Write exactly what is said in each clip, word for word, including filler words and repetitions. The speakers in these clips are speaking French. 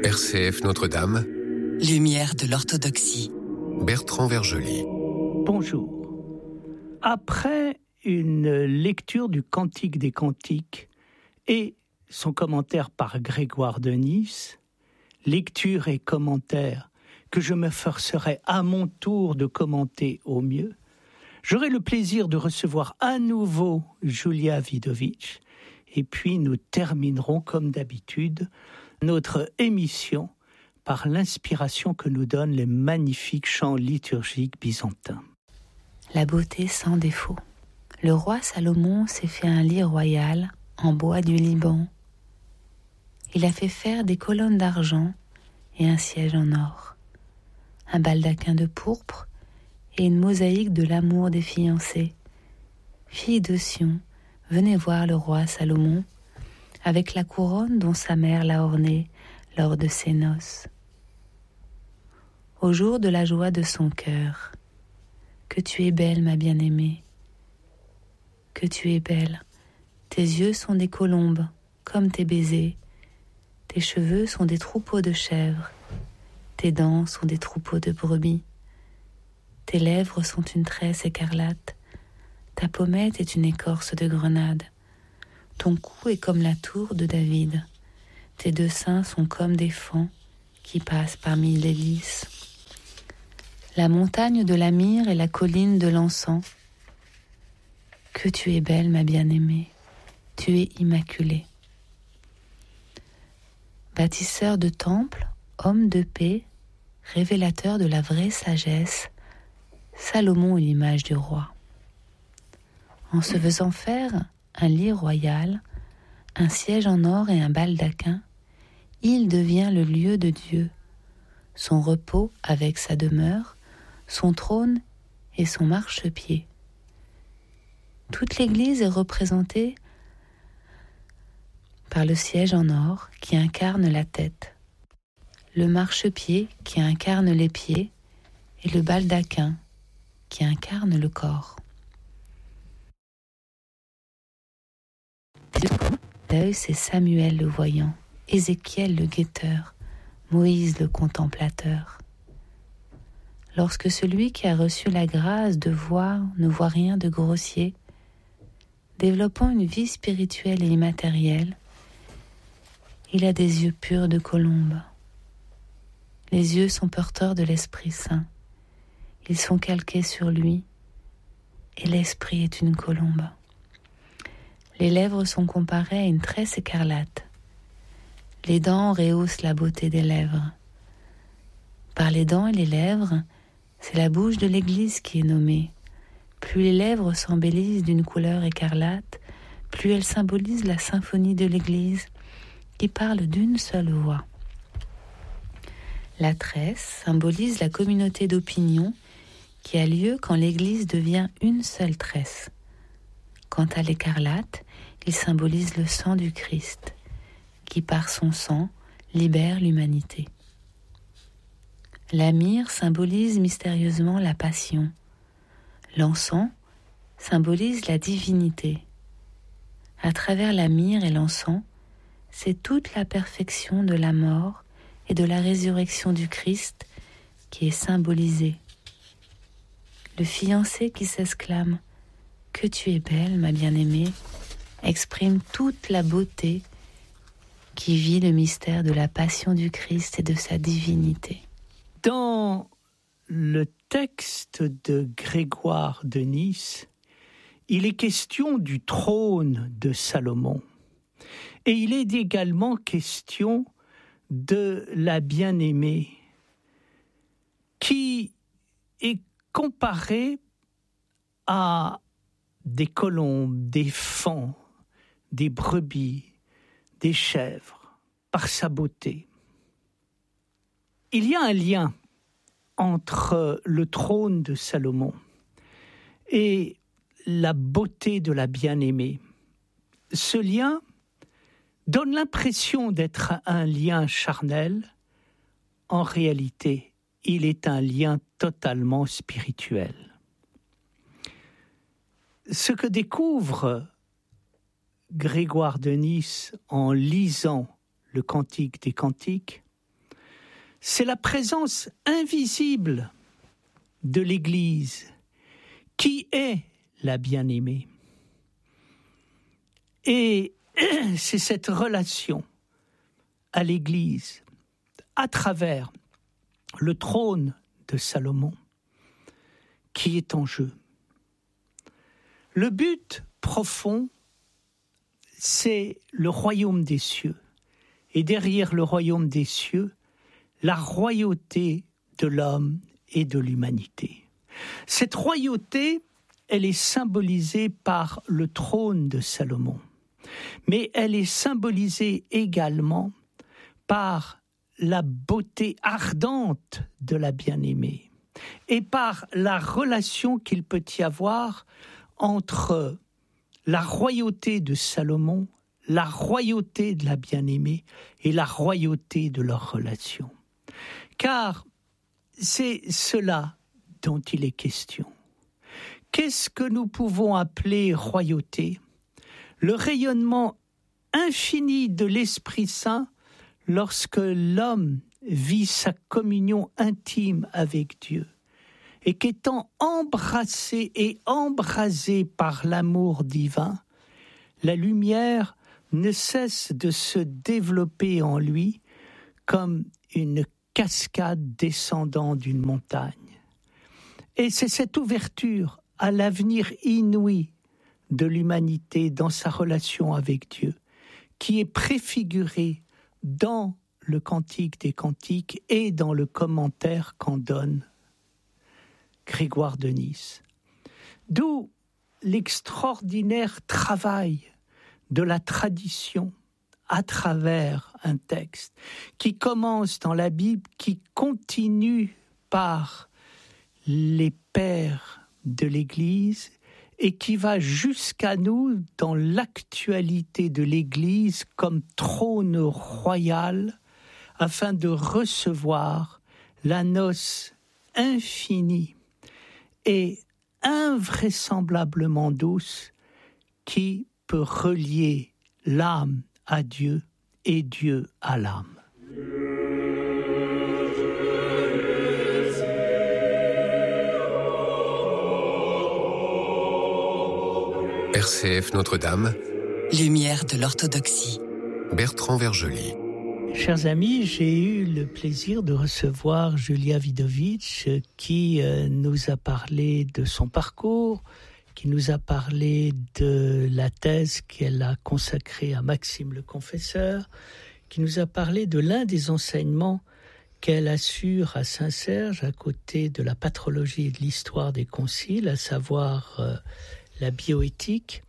R C F Notre-Dame. Lumière de l'orthodoxie. Bertrand Vergely. Bonjour. Après une lecture du Cantique des Cantiques et son commentaire par Grégoire de Nice, lecture et commentaire que je me forcerai à mon tour de commenter au mieux, j'aurai le plaisir de recevoir à nouveau Julia Vidovic et puis nous terminerons comme d'habitude notre émission par l'inspiration que nous donnent les magnifiques chants liturgiques byzantins. La beauté sans défaut. Le roi Salomon s'est fait un lit royal en bois du Liban. Il a fait faire des colonnes d'argent et un siège en or, un baldaquin de pourpre et une mosaïque de l'amour des fiancés. Fille de Sion, venez voir le roi Salomon avec la couronne dont sa mère l'a ornée lors de ses noces. Au jour de la joie de son cœur, que tu es belle, ma bien-aimée, que tu es belle. Tes yeux sont des colombes, comme tes baisers. Tes cheveux sont des troupeaux de chèvres. Tes dents sont des troupeaux de brebis. Tes lèvres sont une tresse écarlate. Ta pommette est une écorce de grenade. Ton cou est comme la tour de David. Tes deux seins sont comme des fans qui passent parmi les lys. La montagne de la myrrhe et la colline de l'encens. Que tu es belle, ma bien-aimée, tu es immaculée. Bâtisseur de temples, homme de paix, révélateur de la vraie sagesse, Salomon est l'image du roi. En se faisant faire un lit royal, un siège en or et un baldaquin, il devient le lieu de Dieu, son repos avec sa demeure, son trône et son marchepied. Toute l'Église est représentée par le siège en or qui incarne la tête, le marchepied qui incarne les pieds et le baldaquin qui incarne le corps. L'œil, c'est Samuel le voyant, Ézéchiel le guetteur, Moïse le contemplateur. Lorsque celui qui a reçu la grâce de voir ne voit rien de grossier, développant une vie spirituelle et immatérielle, il a des yeux purs de colombe. Les yeux sont porteurs de l'Esprit Saint. Ils sont calqués sur lui, et l'Esprit est une colombe. Les lèvres sont comparées à une tresse écarlate. Les dents rehaussent la beauté des lèvres. Par les dents et les lèvres, c'est la bouche de l'Église qui est nommée. Plus les lèvres s'embellissent d'une couleur écarlate, plus elles symbolisent la symphonie de l'Église qui parle d'une seule voix. La tresse symbolise la communauté d'opinion qui a lieu quand l'Église devient une seule tresse. Quant à l'écarlate, il symbolise le sang du Christ, qui par son sang libère l'humanité. La myrrhe symbolise mystérieusement la passion. L'encens symbolise la divinité. À travers la myrrhe et l'encens, c'est toute la perfection de la mort et de la résurrection du Christ qui est symbolisée. Le fiancé qui s'exclame « Que tu es belle, ma bien-aimée » exprime toute la beauté qui vit le mystère de la passion du Christ et de sa divinité. Dans le texte de Grégoire de Nice, il est question du trône de Salomon. Et il est également question de la bien-aimée qui est comparée à des colombes, des fans, des brebis, des chèvres, par sa beauté. Il y a un lien entre le trône de Salomon et la beauté de la bien-aimée. Ce lien donne l'impression d'être un lien charnel. En réalité, il est un lien totalement spirituel. Ce que découvre Grégoire de Nice en lisant le Cantique des Cantiques, c'est la présence invisible de l'Église qui est la bien-aimée. Et c'est cette relation à l'Église, à travers le trône de Salomon, qui est en jeu. Le but profond, c'est le royaume des cieux. Et derrière le royaume des cieux, la royauté de l'homme et de l'humanité. Cette royauté, elle est symbolisée par le trône de Salomon. Mais elle est symbolisée également par la beauté ardente de la bien-aimée et par la relation qu'il peut y avoir entre la royauté de Salomon, la royauté de la bien-aimée et la royauté de leur relation. Car c'est cela dont il est question. Qu'est-ce que nous pouvons appeler royauté ? Le rayonnement infini de l'Esprit Saint lorsque l'homme vit sa communion intime avec Dieu et qu'étant embrassé et embrasé par l'amour divin, la lumière ne cesse de se développer en lui comme une cascade descendant d'une montagne. Et c'est cette ouverture à l'avenir inouï de l'humanité dans sa relation avec Dieu qui est préfigurée dans le Cantique des Cantiques et dans le commentaire qu'en donne Grégoire de Nice. D'où l'extraordinaire travail de la tradition à travers un texte qui commence dans la Bible, qui continue par les pères de l'Église et qui va jusqu'à nous dans l'actualité de l'Église comme trône royal afin de recevoir la noce infinie et invraisemblablement douce qui peut relier l'âme à Dieu et Dieu à l'âme. R C F Notre-Dame, Lumière de l'orthodoxie. Bertrand Vergely. Chers amis, j'ai eu le plaisir de recevoir Julia Vidovitch qui euh, nous a parlé de son parcours, qui nous a parlé de la thèse qu'elle a consacrée à Maxime le Confesseur, qui nous a parlé de l'un des enseignements qu'elle assure à Saint-Serge à côté de la patrologie et de l'histoire des conciles, à savoir euh, la bioéthique.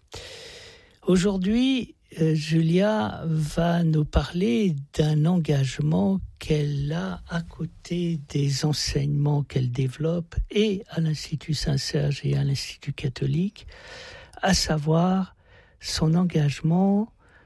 Aujourd'hui, euh, Julia va nous parler d'un engagement qu'elle a à côté des enseignements qu'elle développe et à l'Institut Saint-Serge et à l'Institut catholique, à savoir son engagement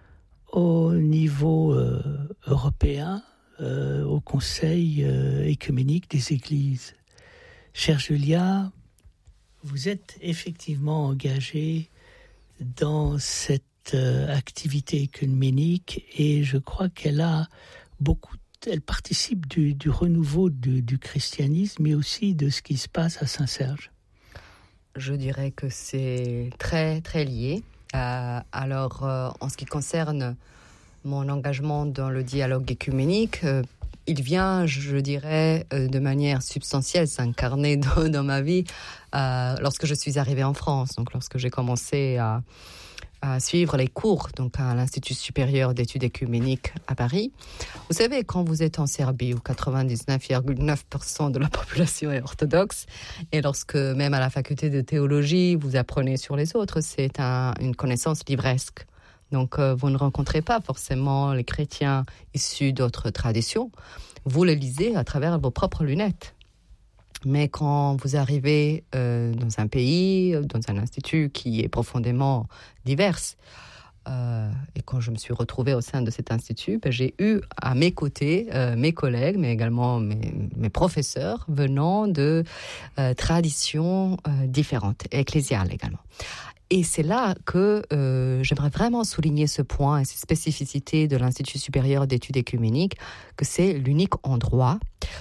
au niveau euh, européen, euh, au Conseil euh, écuménique des Églises. Chère Julia, vous êtes effectivement engagée dans cette euh, activité œcuménique et je crois qu'elle a beaucoup, elle participe du, du renouveau du, du christianisme, mais aussi de ce qui se passe à Saint-Serge. Je dirais que c'est très très lié. Euh, alors, euh, en ce qui concerne mon engagement dans le dialogue œcuménique, euh, il vient, je dirais, euh, de manière substantielle, s'incarner dans, dans ma vie euh, lorsque je suis arrivée en France. Donc, lorsque j'ai commencé à, à suivre les cours donc à l'Institut supérieur d'études œcuméniques à Paris. Vous savez, quand vous êtes en Serbie où quatre-vingt-dix-neuf virgule neuf pour cent de la population est orthodoxe, et lorsque même à la faculté de théologie, vous apprenez sur les autres, c'est un, une connaissance livresque. Donc, euh, vous ne rencontrez pas forcément les chrétiens issus d'autres traditions. Vous les lisez à travers vos propres lunettes. Mais quand vous arrivez euh, dans un pays, dans un institut qui est profondément divers, euh, et quand je me suis retrouvée au sein de cet institut, ben, j'ai eu à mes côtés euh, mes collègues, mais également mes, mes professeurs venant de euh, traditions euh, différentes, ecclésiales également. Et c'est là que euh, j'aimerais vraiment souligner ce point et cette spécificité de l'Institut supérieur d'études écuméniques, que c'est l'unique endroit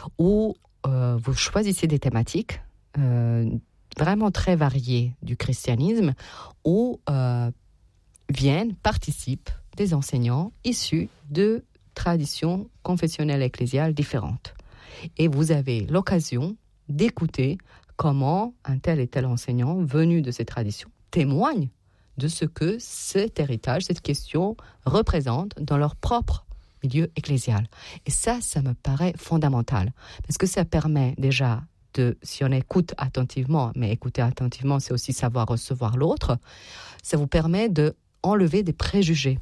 où euh, vous choisissez des thématiques euh, vraiment très variées du christianisme, où euh, viennent, participent des enseignants issus de traditions confessionnelles ecclésiales différentes. Et vous avez l'occasion d'écouter comment un tel et tel enseignant venu de ces traditions témoigne de ce que cet héritage, cette question représente dans leur propre milieu ecclésial. Et ça, ça me paraît fondamental, parce que ça permet déjà de, si on écoute attentivement, mais écouter attentivement, c'est aussi savoir recevoir l'autre, ça vous permet de enlever des préjugés.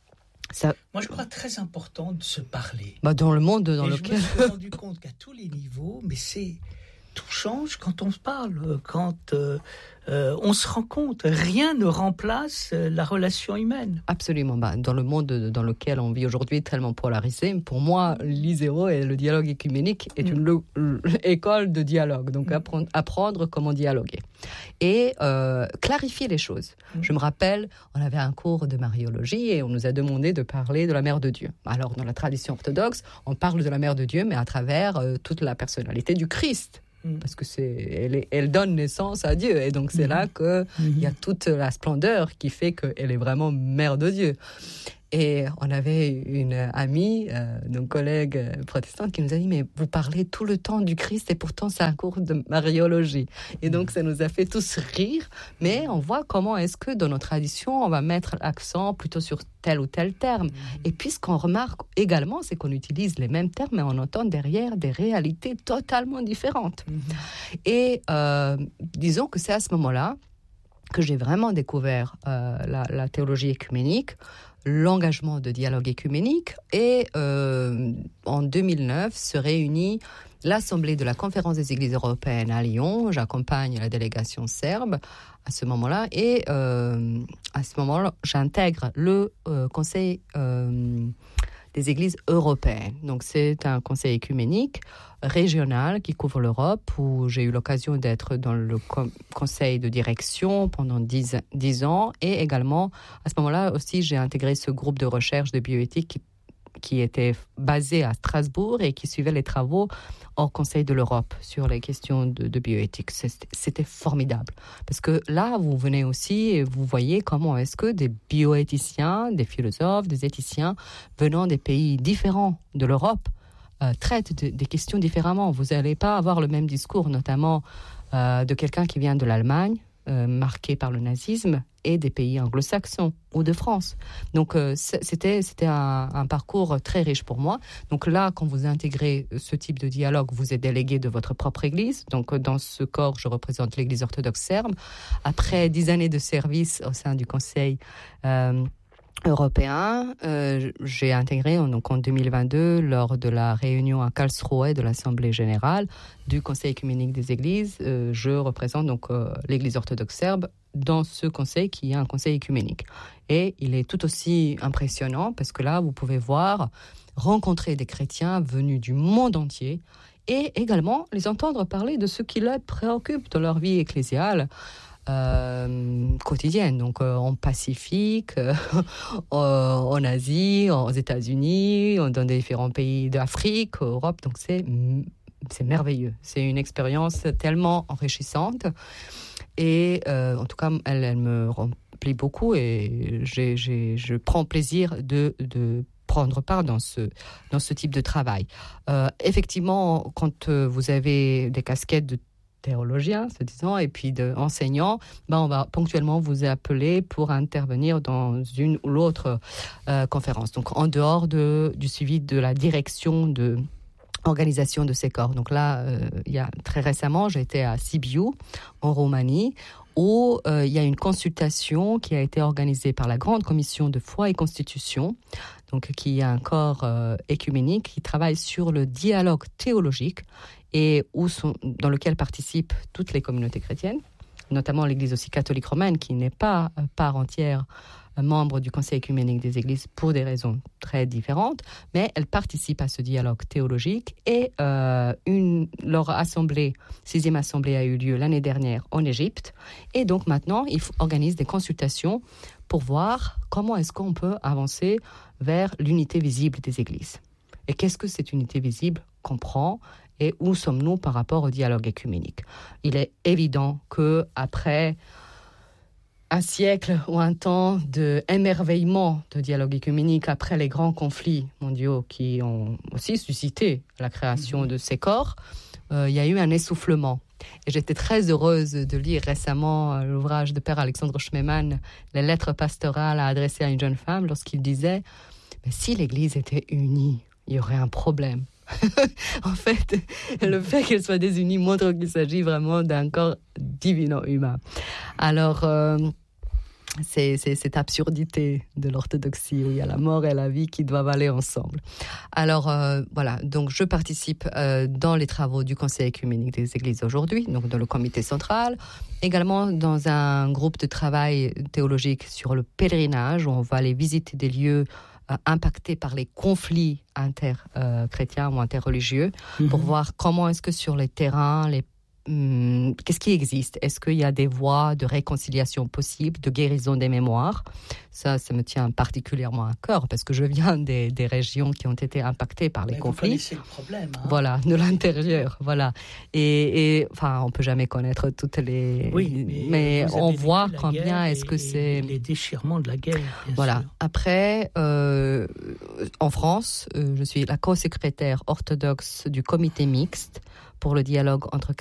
Ça... Moi, je crois très important de se parler. Bah dans le monde dans Et lequel... je me suis rendu compte qu'à tous les niveaux, mais c'est... Tout change quand on se parle, quand euh, euh, on se rend compte. Rien ne remplace euh, la relation humaine. Absolument. Bah, dans le monde dans lequel on vit aujourd'hui, tellement polarisé, pour moi, l'I S E O et le dialogue écuménique est une lo- école de dialogue. Donc, apprendre, apprendre comment dialoguer. Et euh, clarifier les choses. Mm. Je me rappelle, on avait un cours de mariologie et on nous a demandé de parler de la Mère de Dieu. Alors, dans la tradition orthodoxe, on parle de la Mère de Dieu, mais à travers euh, toute la personnalité du Christ. Parce que c'est, elle, est, elle donne naissance à Dieu. Et donc, c'est mmh. là qu'il mmh. y a toute la splendeur qui fait qu'elle est vraiment mère de Dieu. Et on avait une amie, euh, une collègue protestante qui nous a dit « Mais vous parlez tout le temps du Christ et pourtant c'est un cours de mariologie. » Et donc, ça nous a fait tous rire. Mais on voit comment est-ce que dans nos traditions, on va mettre l'accent plutôt sur tel ou tel terme. Et puis, ce qu'on remarque également, c'est qu'on utilise les mêmes termes, mais on entend derrière des réalités totalement différentes. Et euh, disons que c'est à ce moment-là que j'ai vraiment découvert euh, la, la théologie écuménique, l'engagement de dialogue écuménique, et euh, en deux mille neuf se réunit l'Assemblée de la Conférence des Églises européennes à Lyon. J'accompagne la délégation serbe à ce moment-là, et euh, à ce moment-là, j'intègre le euh, Conseil euh, des Églises européennes. Donc, c'est un conseil écuménique régional qui couvre l'Europe, où j'ai eu l'occasion d'être dans le com- conseil de direction pendant dix, dix ans, et également, à ce moment-là aussi, j'ai intégré ce groupe de recherche de bioéthique qui, qui était basé à Strasbourg et qui suivait les travaux au Conseil de l'Europe sur les questions de, de bioéthique. C'était, c'était formidable, parce que là, vous venez aussi et vous voyez comment est-ce que des bioéthiciens, des philosophes, des éthiciens venant des pays différents de l'Europe Euh, traite de, des questions différemment. Vous n'allez pas avoir le même discours, notamment euh, de quelqu'un qui vient de l'Allemagne, euh, marqué par le nazisme, et des pays anglo-saxons ou de France. Donc, euh, c'était, c'était un, un parcours très riche pour moi. Donc là, quand vous intégrez ce type de dialogue, vous êtes délégué de votre propre église. Donc, dans ce corps, je représente l'église orthodoxe serbe. Après dix années de service au sein du Conseil euh, européen, euh, j'ai intégré donc en deux mille vingt-deux, lors de la réunion à Karlsruhe de l'Assemblée générale du Conseil écuménique des Églises, euh, je représente donc euh, l'Église orthodoxe serbe dans ce conseil qui est un conseil écuménique. Et il est tout aussi impressionnant parce que là, vous pouvez voir, rencontrer des chrétiens venus du monde entier et également les entendre parler de ce qui les préoccupe dans leur vie ecclésiale Euh, quotidienne, donc euh, en Pacifique, euh, en Asie, aux États-Unis, dans différents pays d'Afrique, Europe. Donc c'est c'est merveilleux. C'est une expérience tellement enrichissante et euh, en tout cas, elle, elle me remplit beaucoup et j'ai, j'ai, je prends plaisir de, de prendre part dans ce, dans ce type de travail. Euh, effectivement, quand vous avez des casquettes de théologien, se disant, et puis d'enseignant, ben on va ponctuellement vous appeler pour intervenir dans une ou l'autre euh, conférence. Donc, en dehors de, du suivi de la direction de organisation de ces corps. Donc là, euh, il y a très récemment, j'étais à Sibiu, en Roumanie, où euh, il y a une consultation qui a été organisée par la Grande Commission de foi et Constitution, donc qui est un corps euh, écuménique qui travaille sur le dialogue théologique et où sont, dans lequel participent toutes les communautés chrétiennes, notamment l'Église aussi catholique romaine, qui n'est pas part entière euh, membres du Conseil œcuménique des Églises pour des raisons très différentes, mais elles participent à ce dialogue théologique et euh, une, leur assemblée, sixième assemblée a eu lieu l'année dernière en Égypte et donc maintenant ils organisent des consultations pour voir comment est-ce qu'on peut avancer vers l'unité visible des Églises. Et qu'est-ce que cette unité visible comprend et où sommes-nous par rapport au dialogue œcuménique? Il est évident qu'après un siècle ou un temps d'émerveillement de dialogue œcuménique, après les grands conflits mondiaux qui ont aussi suscité la création de ces corps, euh, il y a eu un essoufflement. Et j'étais très heureuse de lire récemment euh, l'ouvrage de Père Alexandre Schmemann, « Les lettres pastorales adressées à une jeune femme », lorsqu'il disait « Mais si l'Église était unie, il y aurait un problème. » En fait, le fait qu'elle soit désunie montre qu'il s'agit vraiment d'un corps divino-humain. Alors, euh, c'est, c'est cette absurdité de l'orthodoxie où il y a la mort et la vie qui doivent aller ensemble. Alors, euh, voilà, donc je participe euh, dans les travaux du Conseil œcuménique des Églises aujourd'hui, donc dans le comité central, également dans un groupe de travail théologique sur le pèlerinage, où on va aller visiter des lieux impactés par les conflits inter-chrétiens euh, ou interreligieux, mmh. pour voir comment est-ce que sur les terrains, les, hum, qu'est-ce qui existe? Est-ce qu'il y a des voies de réconciliation possibles, de guérison des mémoires? Ça, ça me tient particulièrement à cœur, parce que je viens des, des régions qui ont été impactées par les Mais conflits. Vous connaissez le problème. Hein? Voilà, de l'intérieur, voilà. Et, et enfin, on peut jamais connaître toutes les... Oui, mais, mais on voit combien est-ce et, que c'est... les déchirements de la guerre, bien Voilà. sûr. Après, euh, en France, euh, je suis la co-secrétaire orthodoxe du comité mixte pour le dialogue entre